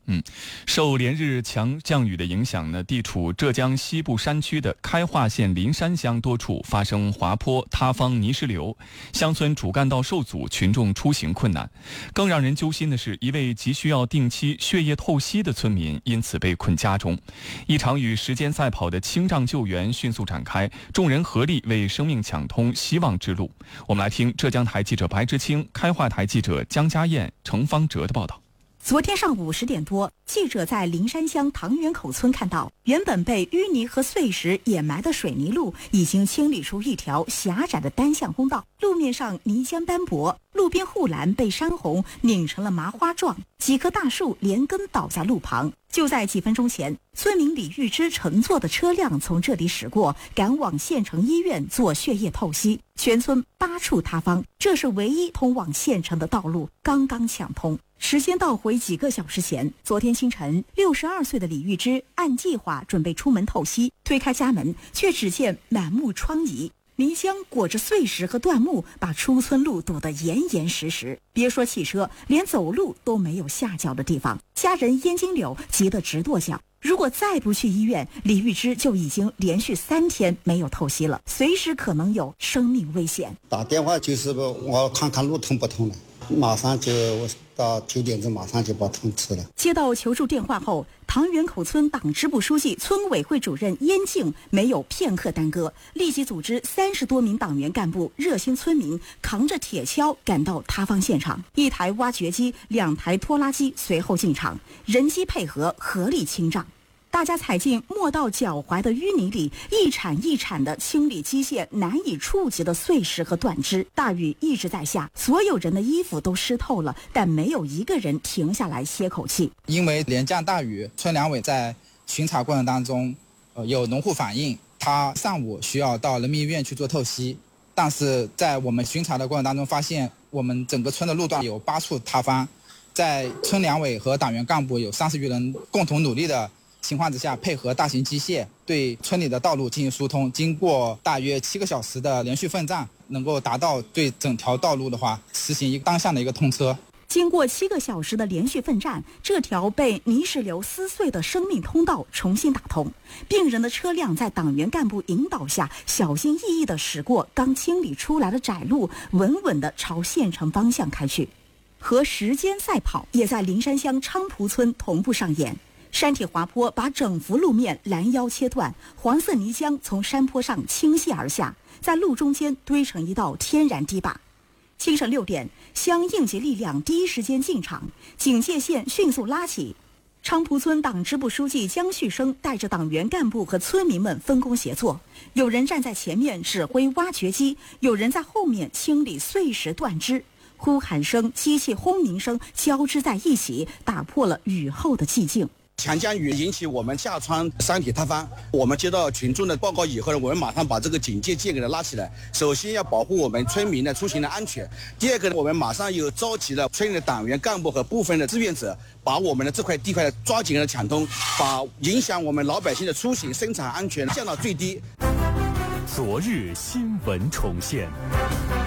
受连日强降雨的影响呢，地处浙江西部山区的开化县灵山乡多处发生滑坡、塌方、泥石流，乡村主干道受阻，群众出行困难。更让人揪心的是，一位急需要定期血液透析的村民因此被困家中。一场与时间赛跑的清障救援迅速展开，众人合力为生命抢通希望之路。我们来听浙江台记者白之清、开化台记者江家燕、程方哲的报道。 昨天上午10点多，记者在灵山乡唐园口村看到，原本被淤泥和碎石掩埋的水泥路已经清理出一条狭窄的单向通道，路面上泥浆斑驳，路边护栏被山洪拧成了麻花状，几棵大树连根倒在路旁。就在几分钟前，村民李玉芝乘坐的车辆从这里驶过，赶往县城医院做血液透析。全村8处塌方，这是唯一通往县城的道路刚刚抢通。时间倒回几个小时前，昨天清晨，62岁的李玉芝按计划准备出门透析，推开家门，却只见满目疮痍。泥浆裹着碎石和断木，把出村路堵得严严实实。别说汽车，连走路都没有下脚的地方。家人燕金柳急得直跺脚。如果再不去医院，李玉芝就已经连续3天没有透析了，随时可能有生命危险。 打电话就是我看看路通不通了，马上就到9点钟，马上就把通知了。 接到求助电话后，唐园口村党支部书记、村委会主任燕静没有片刻耽搁，立即组织30多名党员干部、热心村民扛着铁锹赶到塌方现场，1台挖掘机、2台拖拉机随后进场，人机配合，合力清障。大家踩进没到脚踝的淤泥里，一铲一铲地清理机械难以触及的碎石和断枝。大雨一直在下，所有人的衣服都湿透了，但没有一个人停下来歇口气。 因为连降大雨，村两委在巡查过程当中，有农户反映，他上午需要到人民医院去做透析，但是在我们巡查的过程当中发现，我们整个村的路段有8处塌方，在村两委和党员干部有30余人共同努力的情况之下，配合大型机械对村里的道路进行疏通，经过大约7个小时的连续奋战，能够达到对整条道路的话实行一个单向的一个通车。 经过7个小时的连续奋战，这条被泥石流撕碎的生命通道重新打通，病人的车辆在党员干部引导下，小心翼翼地驶过刚清理出来的窄路，稳稳地朝县城方向开去。和时间赛跑也在灵山乡昌蒲村同步上演。山体滑坡把整幅路面拦腰切断，黄色泥浆从山坡上倾泻而下，在路中间堆成一道天然堤坝。清晨6点，乡应急力量第一时间进场，警戒线迅速拉起。昌蒲村党支部书记江旭生带着党员干部和村民们分工协作，有人站在前面指挥挖掘机，有人在后面清理碎石断枝。呼喊声、机器轰鸣声交织在一起，打破了雨后的寂静。 强降雨引起我们下川山体塌方，我们接到群众的报告以后呢，我们马上把这个警戒线给它拉起来。首先要保护我们村民的出行的安全，第二个呢，我们马上又召集了村里的党员干部和部分的志愿者，把我们的这块地块抓紧的抢通，把影响我们老百姓的出行生产安全降到最低。 昨日新闻重现。